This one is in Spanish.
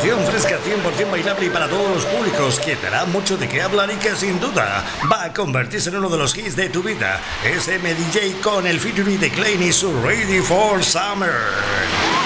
canción fresca, 100% bailable y para todos los públicos, que te dará mucho de qué hablar y que sin duda va a convertirse en uno de los hits de tu vida. Es MDJ con el featuring de Klein y su Ready for Summer.